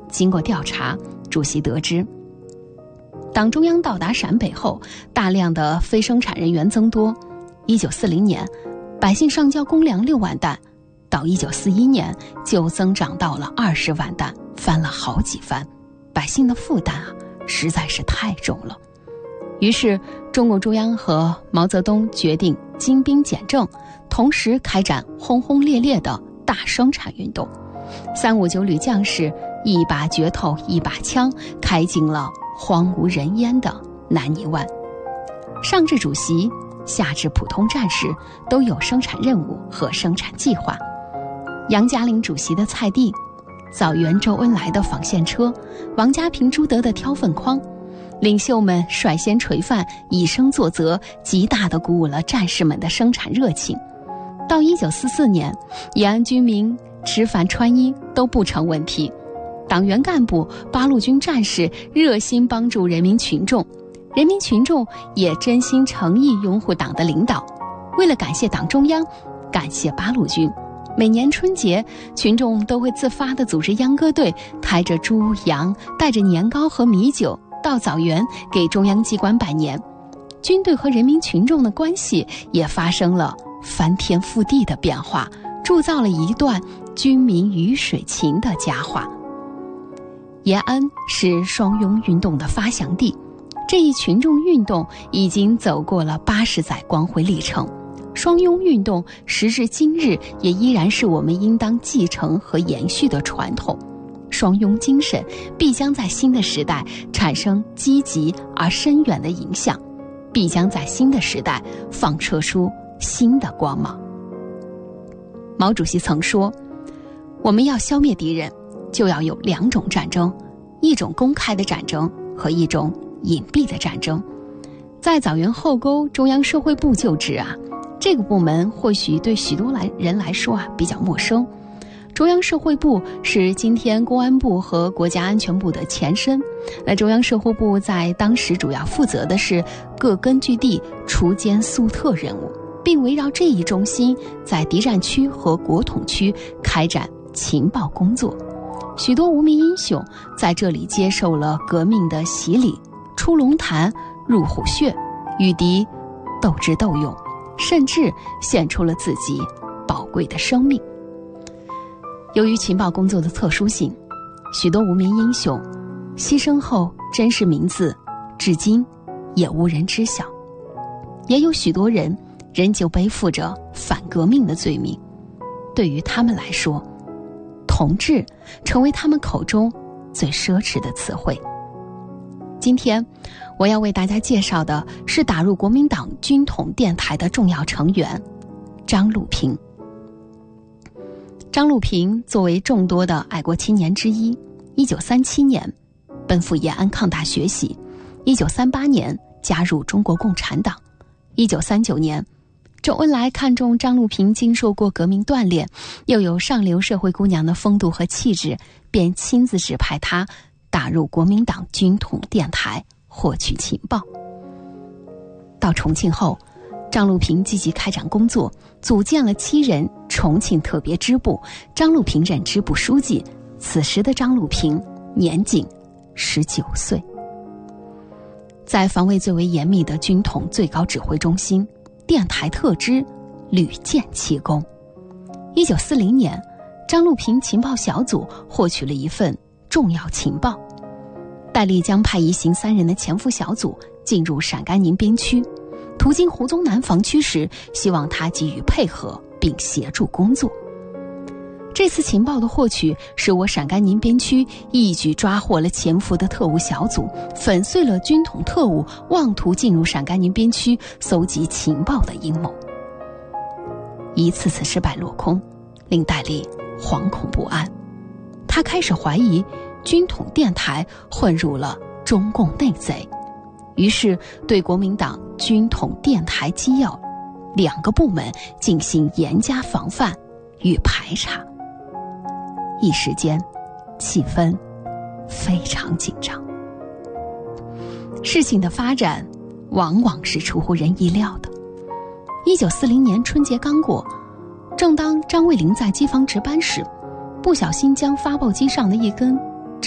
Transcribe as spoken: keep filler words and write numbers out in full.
经过调查，主席得知，党中央到达陕北后，大量的非生产人员增多。一九四零年，百姓上交公粮六万担，到一九四一年就增长到了二十万担，翻了好几番。百姓的负担啊，实在是太重了。于是，中共中央和毛泽东决定精兵简政，同时开展轰轰烈烈的大生产运动。三五九旅将士一把镢头一把枪，开进了荒无人烟的南泥湾。上至主席，下至普通战士，都有生产任务和生产计划。杨家岭主席的菜地，枣园周恩来的纺线车，王家平、朱德的挑粪筐，领袖们率先垂范，以身作则，极大地鼓舞了战士们的生产热情。到一九四四年，延安居民吃饭穿衣都不成问题，党员干部、八路军战士热心帮助人民群众，人民群众也真心诚意拥护党的领导。为了感谢党中央，感谢八路军，每年春节，群众都会自发地组织秧歌队，抬着猪羊，带着年糕和米酒到枣园给中央机关拜年。军队和人民群众的关系也发生了翻天覆地的变化，铸造了一段军民鱼水情的佳话。延安是双拥运动的发祥地，这一群众运动已经走过了八十载光辉历程。双拥运动时至今日也依然是我们应当继承和延续的传统。双拥精神必将在新的时代产生积极而深远的影响，必将在新的时代放射出新的光芒。毛主席曾说，我们要消灭敌人，就要有两种战争，一种公开的战争和一种隐蔽的战争。在枣园后沟中央社会部就职啊，这个部门或许对许多来人来说啊比较陌生。中央社会部是今天公安部和国家安全部的前身。那中央社会部在当时主要负责的是各根据地除奸肃特任务，并围绕这一中心在敌占区和国统区开展情报工作。许多无名英雄在这里接受了革命的洗礼，出龙潭入虎穴，与敌斗智斗勇，甚至献出了自己宝贵的生命。由于情报工作的特殊性，许多无名英雄牺牲后真实名字至今也无人知晓，也有许多人仍旧背负着反革命的罪名。对于他们来说，同志成为他们口中最奢侈的词汇。今天我要为大家介绍的是打入国民党军统电台的重要成员张路平。张路平作为众多的爱国青年之一，一九三七年奔赴延安抗大学习，一九三八年加入中国共产党。一九三九年，周恩来看中张路平经受过革命锻炼，又有上流社会姑娘的风度和气质，便亲自指派他打入国民党军统电台获取情报。到重庆后，张路平积极开展工作，组建了七人重庆特别支部，张路平任支部书记。此时的张路平年仅十九岁。在防卫最为严密的军统最高指挥中心，电台特支屡建奇功。一九四零年，张路平情报小组获取了一份重要情报，戴笠将派一行三人的潜伏小组进入陕甘宁边区，途经胡宗南防区时，希望他给予配合并协助工作。这次情报的获取使我陕甘宁边区一举抓获了潜伏的特务小组，粉碎了军统特务妄图进入陕甘宁边区搜集情报的阴谋。一次次失败落空，令戴笠惶恐不安，他开始怀疑军统电台混入了中共内贼，于是对国民党军统电台机要两个部门进行严加防范与排查。一时间气氛非常紧张。事情的发展往往是出乎人意料的。一九四零年春节刚过，正当张卫林在机房值班时，不小心将发报机上的一根